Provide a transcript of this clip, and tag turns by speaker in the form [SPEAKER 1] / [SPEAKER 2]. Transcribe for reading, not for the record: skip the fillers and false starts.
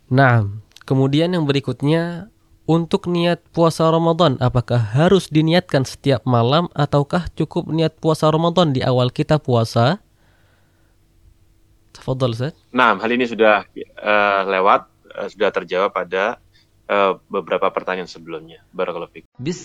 [SPEAKER 1] Nah, kemudian yang berikutnya, untuk niat puasa Ramadan, apakah harus diniatkan setiap malam ataukah cukup niat puasa Ramadan di awal kita puasa? Tafadhal, Ustaz.
[SPEAKER 2] Nah, hal ini sudah lewat, sudah terjawab pada beberapa pertanyaan sebelumnya. Barakallahu fiik.